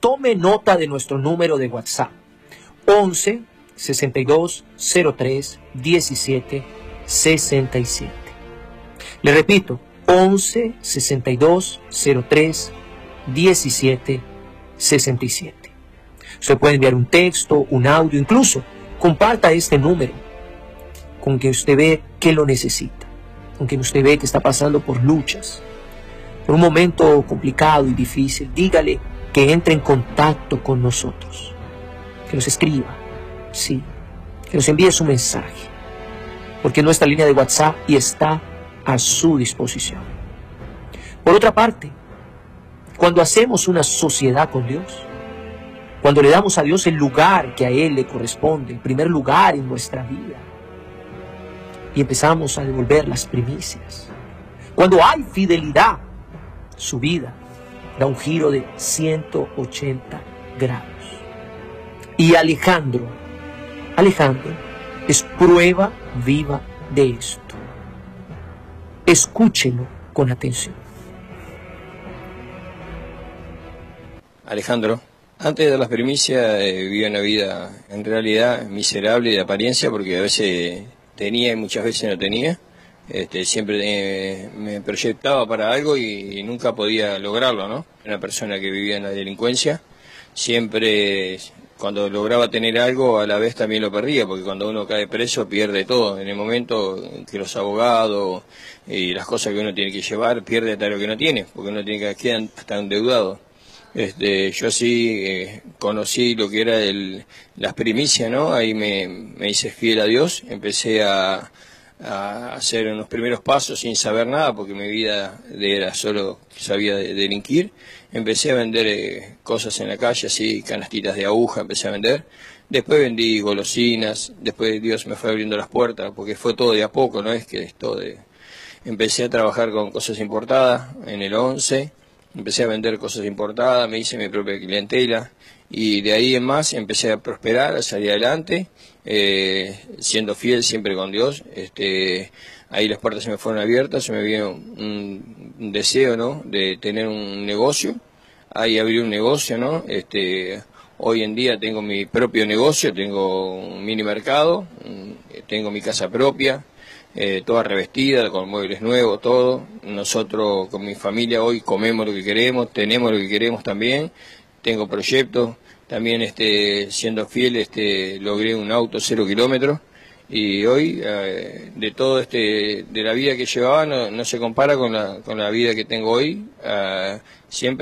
tome nota de nuestro número de WhatsApp. 11 62 03 17 67. Le repito, 11 62 03 17 67. Usted puede enviar un texto, un audio, incluso comparta este número con quien usted ve que lo necesita, con quien usted ve que está pasando por luchas, por un momento complicado y difícil. Dígale que entre en contacto con nosotros, que nos escriba, sí, que nos envíe su mensaje, porque nuestra línea de WhatsApp y está a su disposición. Por otra parte, cuando hacemos una sociedad con Dios, cuando le damos a Dios el lugar que a Él le corresponde, el primer lugar en nuestra vida, y empezamos a devolver las primicias, cuando hay fidelidad, su vida da un giro de 180 grados. Y Alejandro es prueba viva de esto. Escúchelo con atención. Alejandro, antes de dar las primicias vivía una vida en realidad miserable de apariencia, porque a veces tenía y muchas veces no tenía. Siempre me proyectaba para algo y nunca podía lograrlo, ¿no? Una persona que vivía en la delincuencia, siempre cuando lograba tener algo a la vez también lo perdía, porque cuando uno cae preso pierde todo. En el momento que los abogados y las cosas que uno tiene que llevar, pierde hasta lo que no tiene, porque uno tiene que quedar hasta endeudado. Yo sí conocí lo que era las primicias, ¿no? Ahí me hice fiel a Dios, empecé a hacer unos primeros pasos sin saber nada, porque mi vida era solo que sabía delinquir. Empecé a vender cosas en la calle, así, canastitas de aguja, empecé a vender. Después vendí golosinas, después Dios me fue abriendo las puertas, porque fue todo de a poco, no es que esto de... Empecé a trabajar con cosas importadas en el 11, empecé a vender cosas importadas, me hice mi propia clientela, y de ahí en más empecé a prosperar, a salir adelante, siendo fiel siempre con Dios. Ahí las puertas se me fueron abiertas, se me vino un deseo, ¿no?, de tener un negocio. Ahí abrí un negocio, ¿no? Hoy en día tengo mi propio negocio, tengo un mini mercado, tengo mi casa propia, toda revestida, con muebles nuevos, todo. Nosotros con mi familia hoy comemos lo que queremos, tenemos lo que queremos también. Tengo proyectos, también siendo fiel logré un auto 0 kilómetros, y hoy de todo de la vida que llevaba no se compara con la vida que tengo hoy. Siempre